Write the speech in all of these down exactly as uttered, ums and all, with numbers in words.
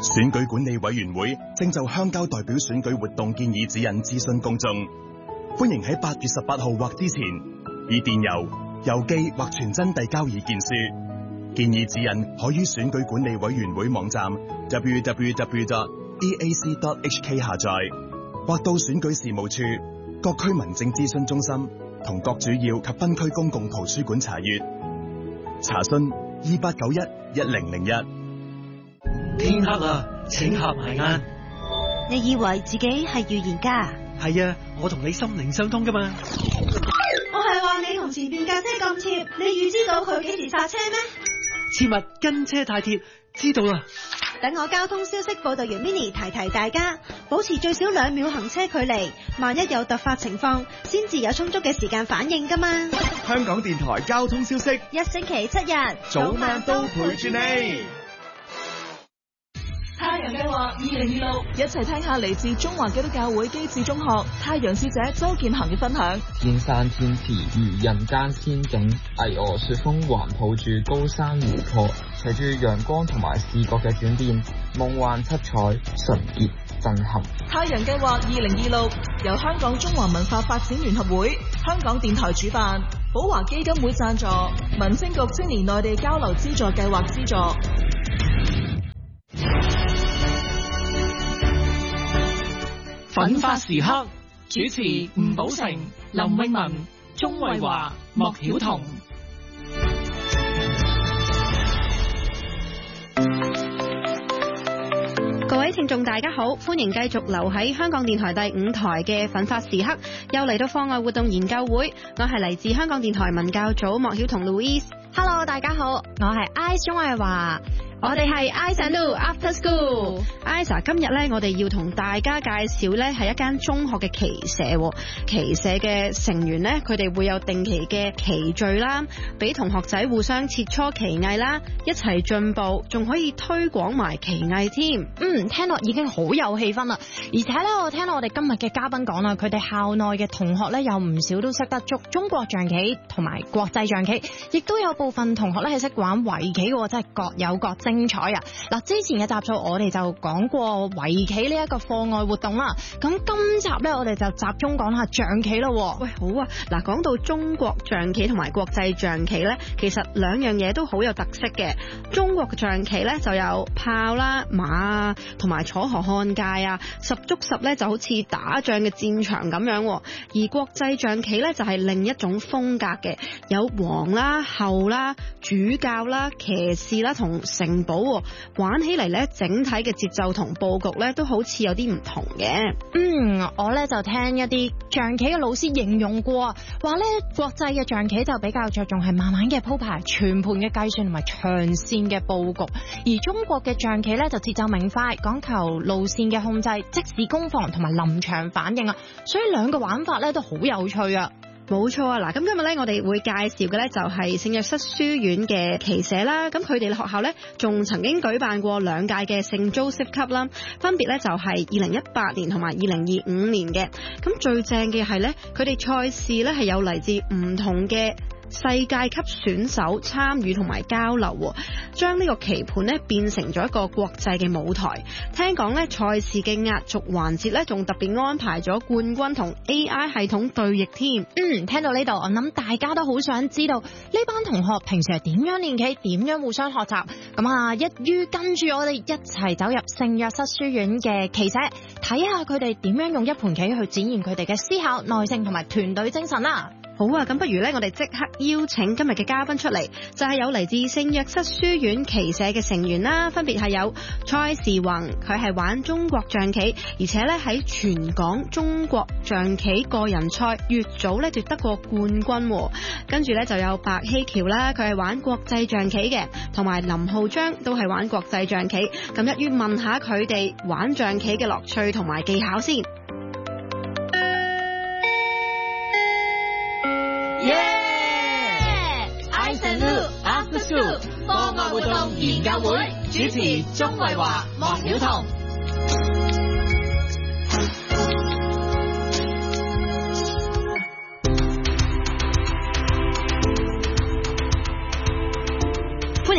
選舉管理委員會正就鄉郊代表選舉活動建議指引諮詢公眾，歡迎喺八月十八號或之前以電郵、郵寄或傳真遞交意見書。建議指引可於選舉管理委員會網站 double-u double-u double-u dot d a c dot h k 下載，或到選舉事務處、各區民政諮詢中心同各主要及分區公共圖書館查閱。查詢二八九一一零零一。 天黑啦，請合埋眼。 你以為自己係預言家？ 係啊，我同你心靈相通噶嘛。 我係話你同前邊架車咁貼，你預知到佢幾時剎車咩？ 切勿跟車太貼，知道啦。 等我交通消息報道員 Mini 提提大家，保持最少兩秒行車距離，萬一有突發情況，先至有充足嘅時間反應噶嘛。 香港電台交通消息， 一星期七日， 早晚都陪住你。 太陽計劃二零二六，一齊聽下嚟自中華基督教會基智中學太陽使者周建恒嘅分享。 天山天池如人間仙境，巍峨雪峰環抱住高山湖泊，隨住陽光同埋視覺嘅轉變，夢幻七彩，純潔震撼。 太陽計劃二零二六由香港中華文化發展聯合會、香港電台主辦，寶華基金會贊助，民政局青年內地交流資助計劃資助。 奮發時刻主持吳寶成、林詠雯、鍾慧華、莫曉彤。 各位聽眾大家好，歡迎繼續留喺香港電台第五台嘅奮發時刻，又嚟到課外活動研究會，我係嚟自香港電台文教組莫曉彤 Louise。Hello， 大家好，我係 I 鍾慧華。我哋係 I S A N D After School。Isa 今日咧，我哋要同大家介紹咧係一間中學嘅旗社。旗社嘅成員咧，佢哋會有定期嘅旗聚啦，俾同學仔互相切磋旗藝啦，一齊進步，仲可以推廣埋旗藝添。 嗯，聽落已經好有氣氛啦。而且咧，我聽到我哋今日嘅嘉賓講啦，佢哋校內嘅同學咧有唔少都識得捉中國象棋同埋國際象棋，亦都有部分同學咧係識玩圍棋嘅，真係各有各精彩啊！嗱，之前嘅集數我哋就講過圍棋呢一個課外活動啦，咁今集咧我哋就集中講下象棋咯。 喂，好啊！嗱，講到中國象棋同埋國際象棋咧，其實兩樣嘢都好有特色嘅。中國嘅象棋咧就有炮啦、馬啊，同埋楚河漢界啊，十足十咧就好似打仗嘅戰場咁樣。而國際象棋咧就係另一種風格嘅，有王啦、后啦、主教啦、騎士啦同城堡，玩起嚟咧整體嘅節奏同佈局咧都好似有啲唔同嘅。 嗯，我咧就聽一啲象棋嘅老師形容過，話咧國際嘅象棋就比較着重係慢慢嘅鋪排、全盤嘅計算同埋長線嘅佈局，而中國嘅象棋咧就節奏明快，講求路線嘅控制、即時攻防同埋臨場反應啊，所以兩個玩法咧都好有趣啊。 冇錯啊！嗱，咁今日咧，我哋會介紹嘅咧就係聖約瑟書院嘅旗社啦。咁佢哋學校咧仲曾經舉辦過兩屆嘅聖 Joseph Cup啦，分別咧就係二零一八年同埋二零二五年嘅。咁最正嘅係咧，佢哋賽事咧係有嚟自唔同嘅世界級選手參與同埋交流，將呢個棋盤咧變成咗一個國際嘅舞台。聽講咧賽事嘅壓軸環節咧，仲特別安排咗冠軍同 A I 系統對弈添。 嗯，聽到呢度，我諗大家都好想知道呢班同學平時係點樣練棋，點樣互相學習。咁啊，一於跟住我哋一齊走入聖約瑟書院嘅旗社，睇下佢哋點樣用一盤棋去展現佢哋嘅思考、耐性同埋團隊精神啦。 好啊，咁不如咧，我哋即刻邀請今日嘅嘉賓出嚟，就係、是、有嚟自聖約瑟書院旗社嘅成員啦，分別係有蔡時宏，佢係玩中國象棋，而且咧喺全港中國象棋個人賽乙組咧奪得過冠軍。跟住咧就有白希橋啦，佢係玩國際象棋嘅，同埋林浩章都係玩國際象棋。咁一於問下佢哋玩象棋嘅樂趣同埋技巧先。 耶 ！I S A N D After School 課外活動研究會主持鍾慧華、莫曉彤。 歡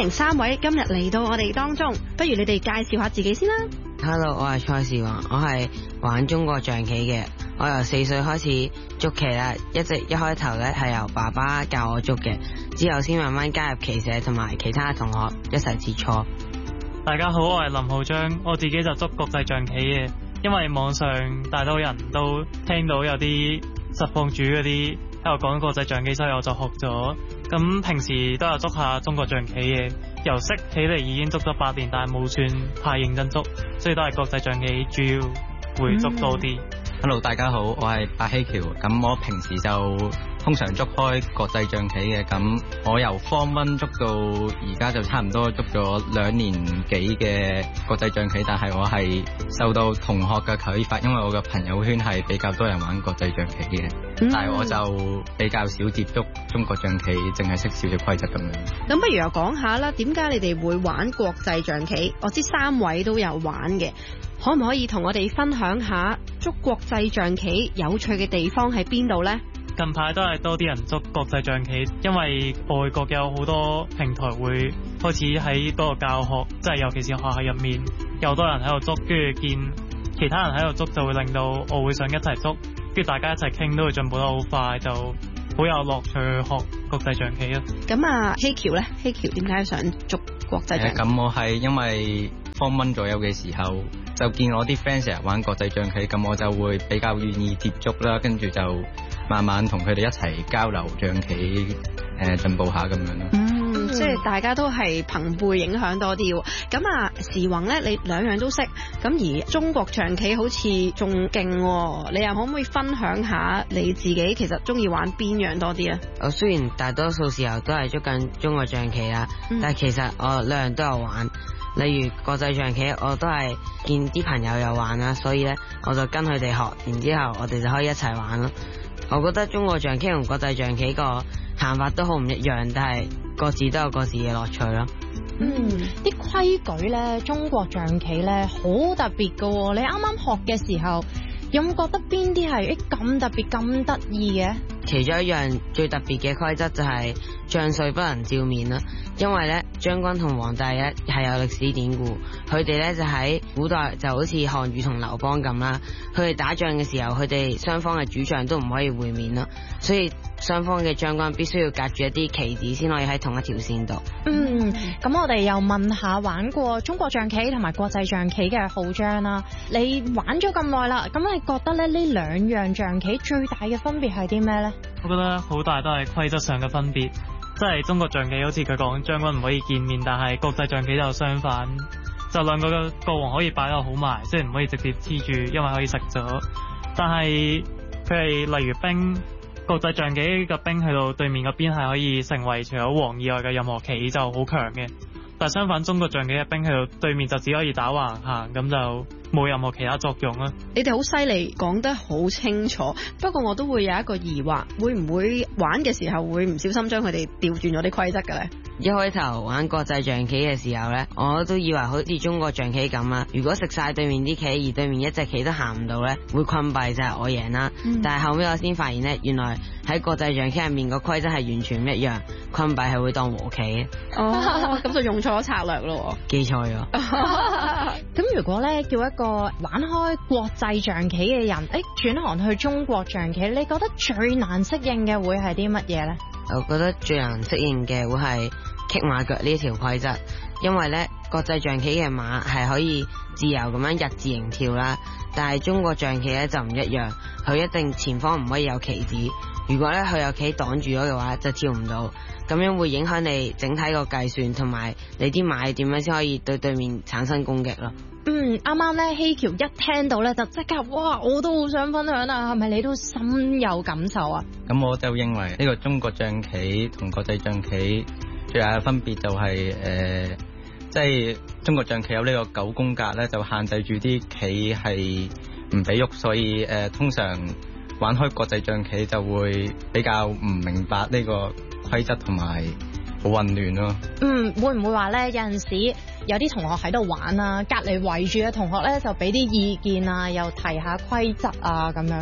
迎三位今日嚟到我哋當中，不如你哋介紹下自己先啦。 Hello， 我係蔡士宏，我係玩中國象棋嘅。我由四歲開始捉棋啦，一直一開頭咧係由爸爸教我捉嘅，之後先慢慢加入棋社同埋其他同學一齊切磋。 大家好，我係林浩章，我自己就捉國際象棋嘅，因為網上大多人都聽到有啲實況主嗰啲喺度講國際象棋，所以我就學咗。咁平時都有捉下中國象棋嘅，由識起嚟已經捉咗八年，但係冇算太認真捉，所以都係國際象棋主要會捉多啲。嗯、 Hello， 大家好，我係白希橋。咁我平時就通常捉開國際象棋嘅，咁我由 Form One 捉到而家就差唔多捉咗兩年幾嘅國際象棋，但係我係受到同學嘅啟發，因為我嘅朋友圈係比較多人玩國際象棋嘅，嗯、但係我就比較少接觸中國象棋，淨係識少少規則咁樣。 咁不如又講下啦，點解你哋會玩國際象棋？我知三位都有玩嘅，可唔可以同我哋分享下捉國際象棋有趣嘅地方喺邊度呢？ 近排都係多啲人捉國際象棋，因為外國有好多平台會開始喺嗰度教學，即係尤其是學校入面有多人喺度捉，跟住見其他人喺度捉就會令到我會想一齊捉，跟住大家一齊傾都會進步得好快，就好有樂趣去學國際象棋啊！ 咁啊，希橋呢？希橋點解想捉國際象棋？ 咁、呃、我係因為 Form One 左右嘅時候就見我啲 friend 成日玩國際象棋，咁我就會比較願意接觸啦，跟住就慢慢同佢哋一齊交流象棋，誒、呃、進步下咁樣咯。 嗯，嗯即係大家都係朋輩影響多啲。咁啊，士宏咧，你兩樣都識，咁而中國象棋好似仲勁，你又可唔可以分享下你自己其實中意玩邊樣多啲啊？ 我雖然大多數時候都係捉緊中國象棋啦，嗯、但係其實我兩樣都有玩。例如國際象棋，我都係見啲朋友有玩啦，所以咧我就跟佢哋學，然之後我哋就可以一齊玩咯。我覺得中國象棋同國際象棋個行法都好唔一樣，但係各自都有各自嘅樂趣咯。 嗯，啲規矩咧，中國象棋咧好特別噶喎。你啱啱學嘅時候，有冇覺得邊啲係誒咁特別咁得意嘅？ 其中一樣最特別嘅規則就係將帥不能照面啦，因為咧將軍同皇帝咧係有歷史典故，佢哋咧就喺古代就好似項羽同劉邦咁啦，佢哋打仗嘅時候，佢哋雙方嘅主將都唔可以會面咯，所以雙方嘅將軍必須要隔住一啲棋子先可以喺同一條線度。 嗯，咁我哋又問下玩過中國象棋同埋國際象棋嘅浩章啦，你玩咗咁耐啦，咁你覺得咧呢兩樣象棋最大嘅分別係啲咩呢？ 我覺得好大都係規則上嘅分別，即係中國象棋好似佢講將軍唔可以見面，但係國際象棋就相反，就兩個嘅國王可以擺到好埋，雖然唔可以直接黐住，因為可以食咗，但係佢係例如兵，國際象棋嘅兵去到對面嗰邊係可以成為除咗王以外嘅任何棋，就好強嘅。但相反，中國象棋嘅兵去到對面就只可以打橫行，咁就冇任何其他作用啦。 你哋好犀利，講得好清楚。不過我都會有一個疑惑，會唔會玩嘅時候會唔小心將佢哋調轉咗啲規則嘅咧？ 一開頭玩國際象棋嘅時候呢，我都以為好似中國象棋咁啊，如果食晒對面啲棋，而對面一隻棋都行唔到呢，會困斃就係我贏啦。嗯、但係後尾我先發現呢，原來喺國際象棋入面個規則係完全唔一樣，困斃係會當和棋嘅。 哦，咁就用錯策略咯。 記錯咗。 咁如果呢，叫一個玩開國際象棋嘅人，誒轉行去中國象棋，你覺得最難適應嘅會係啲乜嘢呢？ 我覺得最難適應嘅會係棘馬腳呢條規則，因為咧國際象棋嘅馬係可以自由咁樣日字形跳啦，但係中國象棋咧就唔一樣，佢一定前方唔可以有棋子，如果咧佢有棋擋住咗嘅話就跳唔到，咁樣會影響你整體個計算同埋你啲馬點樣先可以對對面產生攻擊咯。 嗯，啱啱咧希橋一聽到咧就即刻哇，我都好想分享啊，係咪你都深有感受啊？ 咁我就認為呢個中國象棋同國際象棋最大嘅分別就係、是、誒、呃，即係中國象棋有呢個九宮格咧，就限制住啲棋係唔俾喐，所以誒、呃、通常玩開國際象棋就會比較唔明白呢個規則同埋好混亂咯。 嗯，會唔會話咧有陣時有啲同學喺度玩啊，隔籬圍住嘅同學咧就俾啲意見啊，又提下規則啊咁樣噶？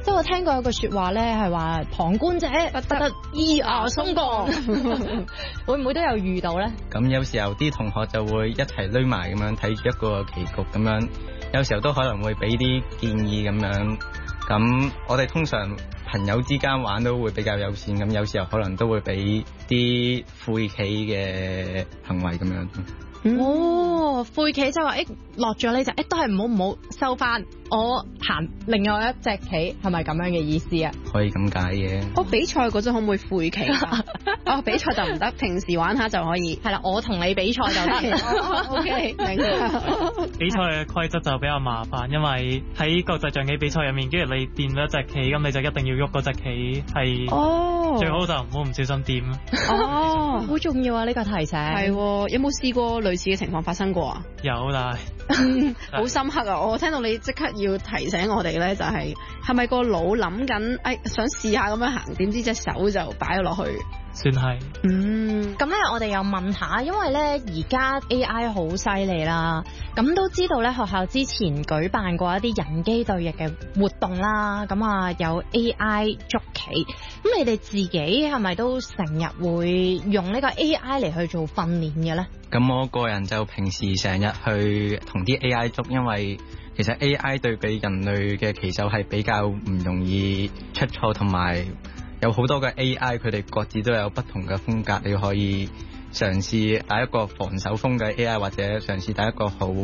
即係我聽過有句説話咧，係話旁觀者不得依牙鬆槓，會唔會都有遇到咧？ 咁有時候啲同學就會一齊攆埋咁樣睇住一個棋局咁樣，有時候都可能會俾啲建議咁樣。咁我哋通常朋友之間玩都會比較友善，咁有時候可能都會俾啲晦氣嘅行為咁樣。 哦，晦氣就話誒落咗呢隻誒都係唔好唔好收翻，我行另外一隻棋，係咪咁樣嘅意思啊？ 可以咁解嘅。 我、哦、比賽嗰陣可唔可以晦氣啊？哦，比賽就唔得，平時玩下就可以。 係啦，我同你比賽就得。 O K， 明白。 比賽嘅規則就比較麻煩，因為喺國際象棋比賽入面，跟住你掂咗一隻棋，咁你就一定要喐嗰隻棋，係哦，最好就唔好唔小心掂。 哦， 好重要啊！呢、呢個提醒係，有冇試過類似嘅情況發生過啊？ 有，但係好深刻啊！我聽到你即刻要提醒我哋咧，就係係咪個腦諗緊，誒想試下咁樣行，點知隻手就擺咗落去？ 算係。 嗯，咁咧我哋又問下，因為咧而家 A I 好犀利啦，咁都知道咧學校之前舉辦過一啲人機對弈嘅活動啦，咁啊有 A I 捉棋，咁你哋自己係咪都成日會用呢個 A I 嚟去做訓練嘅咧？ 咁我個人就平時成日去同啲 A I 捉，因為其實 A I 對比人類嘅棋手係比較唔容易出錯，同埋有好多嘅 A I 佢哋各自都有不同嘅風格，你可以嘗試打一個防守風嘅 A I， 或者嘗試打一個好